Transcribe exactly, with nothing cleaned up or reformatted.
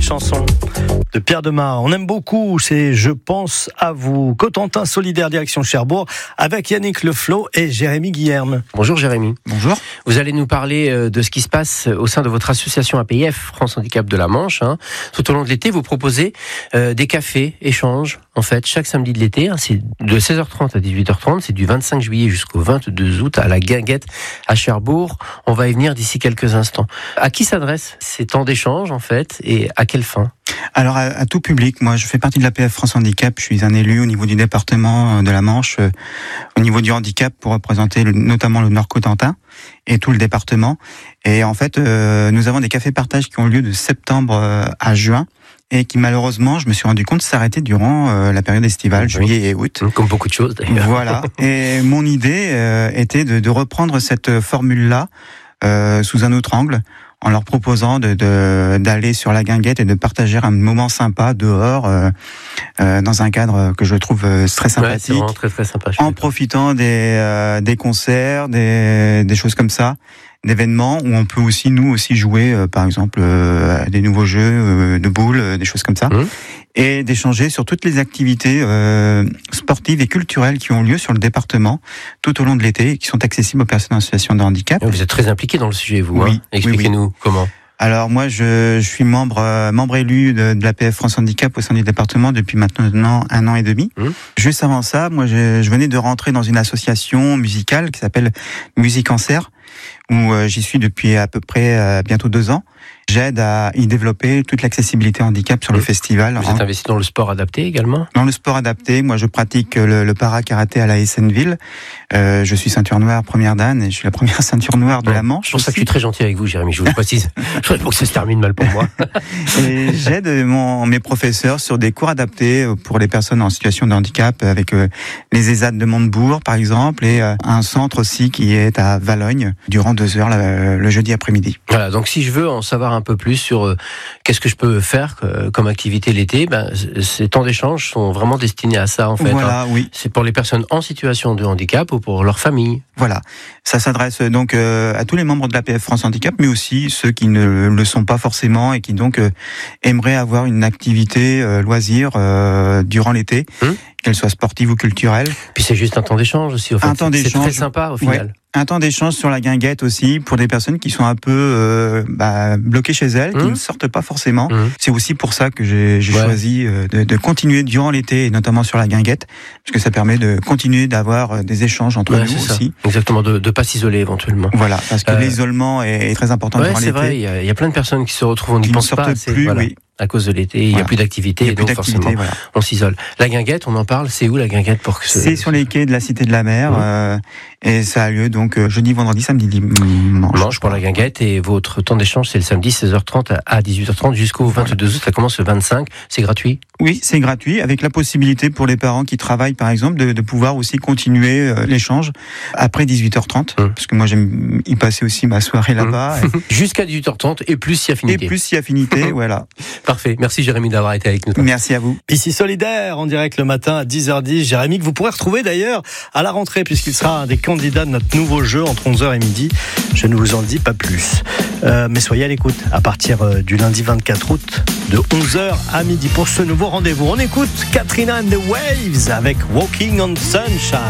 belle chanson de Pierre Demar. On aime beaucoup, c'est Je pense à vous. Cotentin solidaire direction Cherbourg avec Yannick Leflot et Jérémy Guillerme. Bonjour Jérémy. Bonjour. Vous allez nous parler de ce qui se passe au sein de votre association A P I F, France Handicap de la Manche. Hein. Tout au long de l'été, vous proposez euh, des cafés, échanges, en fait, chaque samedi de l'été. Hein, c'est de seize heures trente à dix-huit heures trente. C'est du vingt-cinq juillet jusqu'au vingt-deux août à la Guinguette à Cherbourg. On va y venir d'ici quelques instants. À qui s'adressent ces temps d'échange, en fait, et à quelle fin ? Alors à, à tout public, moi je fais partie de l'A P F France Handicap, je suis un élu au niveau du département de la Manche, euh, au niveau du handicap pour représenter le, notamment le Nord-Cotentin et tout le département. Et en fait, euh, nous avons des cafés partage qui ont lieu de septembre euh, à juin et qui malheureusement, je me suis rendu compte, s'arrêtaient durant euh, la période estivale, oui. juillet et août. Comme beaucoup de choses d'ailleurs. Voilà, et mon idée euh, était de, de reprendre cette formule-là euh, sous un autre angle, en leur proposant de, de, d'aller sur la Guinguette et de partager un moment sympa dehors, euh, euh, dans un cadre que je trouve très sympathique. Ouais, c'est vraiment très très sympa. En profitant des, euh, des concerts, des, des choses comme ça, d'événements où on peut aussi, nous aussi, jouer, euh, par exemple, euh, des nouveaux jeux euh, de boules, euh, des choses comme ça. Mmh. Et d'échanger sur toutes les activités euh, sportives et culturelles qui ont lieu sur le département tout au long de l'été et qui sont accessibles aux personnes en situation de handicap. Vous êtes très impliqué dans le sujet, vous. Oui, hein Expliquez-nous oui, oui. comment. Alors moi, je, je suis membre euh, membre élu de, de l'A P F France Handicap au sein du département depuis maintenant un an et demi. Mmh. Juste avant ça, moi, je, je venais de rentrer dans une association musicale qui s'appelle Musique en Serre, où euh, j'y suis depuis à peu près euh, bientôt deux ans. J'aide à y développer toute l'accessibilité handicap sur mmh. le festival. Vous êtes investi dans le sport adapté également ? Dans le sport adapté, moi je pratique le, le para-karaté à la Essenville. Euh, je suis ceinture noire première dan et je suis la première ceinture noire de ouais. la Manche. C'est pour ça que je suis très gentil avec vous, Jérémy, je vous le précise. Je voudrais pas que ça se termine mal pour moi. Et j'aide mon, mes professeurs sur des cours adaptés pour les personnes en situation de handicap avec euh, les ESAT de Montebourg par exemple et euh, un centre aussi qui est à Valogne durant deux heures le, le jeudi après-midi. Voilà, donc si je veux en savoir un peu plus sur euh, qu'est-ce que je peux faire euh, comme activité l'été, ben, ces temps d'échange sont vraiment destinés à ça en fait. Voilà, hein. oui. C'est pour les personnes en situation de handicap ou pour leur famille. Voilà, ça s'adresse donc euh, à tous les membres de l'A P F France Handicap, mais aussi ceux qui ne le sont pas forcément et qui donc euh, aimeraient avoir une activité euh, loisir euh, durant l'été, hum. qu'elle soit sportive ou culturelle. Puis c'est juste un temps d'échange aussi. Au fait. Un temps d'échange. C'est très sympa au final. Ouais. Un temps d'échange sur la Guinguette aussi pour des personnes qui sont un peu euh, bah, bloquées chez elles, mmh. qui ne sortent pas forcément. Mmh. C'est aussi pour ça que j'ai, j'ai ouais. choisi euh, de, de continuer durant l'été, et notamment sur la Guinguette, parce que ça permet de continuer d'avoir des échanges entre ouais, nous aussi. Ça. Exactement, de ne pas s'isoler éventuellement. Voilà, parce que euh... l'isolement est, est très important ouais, durant l'été. C'est vrai, il y, a, il y a plein de personnes qui se retrouvent, on n'y pense pas. Qui ne sortent plus, voilà. oui. À cause de l'été, il n'y voilà. a plus d'activité, et donc forcément, voilà. on s'isole. La Guinguette, on en parle, c'est où la Guinguette pour que ce... C'est sur les quais de la Cité de la Mer, mmh. euh, et ça a lieu donc jeudi, vendredi, samedi, dimanche. Manche pour la Guinguette, et votre temps d'échange, c'est le samedi, seize heures trente à dix-huit heures trente jusqu'au vingt-deux août, ça commence le vingt-cinq, c'est gratuit ? Oui, c'est gratuit, avec la possibilité pour les parents qui travaillent, par exemple, de, de pouvoir aussi continuer euh, l'échange après dix-huit heures trente, mmh. parce que moi j'aime y passer aussi ma soirée là-bas. Mmh. Et... Jusqu'à dix-huit heures trente, et plus si affinité. Et plus si affinité, voilà. Parfait, merci Jérémy d'avoir été avec nous. Merci à vous. Ici Solidaire, en direct le matin à dix heures dix. Jérémy, que vous pourrez retrouver d'ailleurs à la rentrée, puisqu'il sera un des candidats de notre nouveau jeu entre onze heures et midi. Je ne vous en dis pas plus. Euh, mais soyez à l'écoute à partir euh, du lundi vingt-quatre août, de onze heures à midi pour ce nouveau rendez-vous. On écoute Katrina and the Waves avec Walking on Sunshine.